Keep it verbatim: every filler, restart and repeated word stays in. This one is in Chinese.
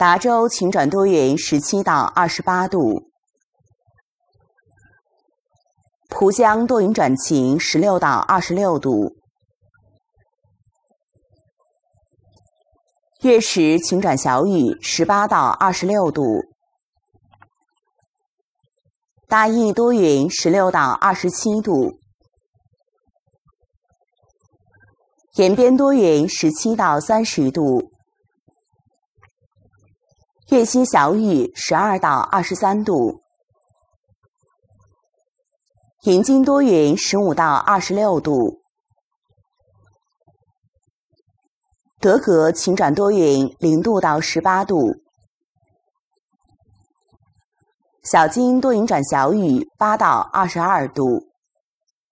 达州晴转多云，十七到二十八度；蒲江多云转晴，十六到二十六度；月石晴转小雨，十八到二十六度；大邑多云，十六到二十七度；延边多云，十七到三十度；月西小雨，十二到二十三度；银津多云，十五到二十六度；德格晴转多云，零度到十八度；小金多云转小雨，八到二十二度。